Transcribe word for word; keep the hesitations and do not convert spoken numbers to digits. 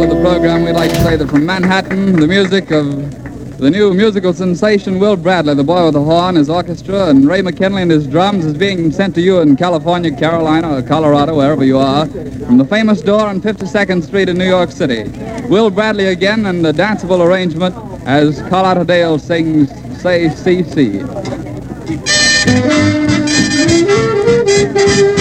of the program, we'd like to say that from Manhattan, the music of the new musical sensation Will Bradley, the boy with the horn, his orchestra, and Ray McKinley and his drums is being sent to you in California, Carolina, or Colorado, wherever you are, from the famous door on fifty-second Street in New York City. Will Bradley again and the danceable arrangement as Carlotta Dale sings Say C C.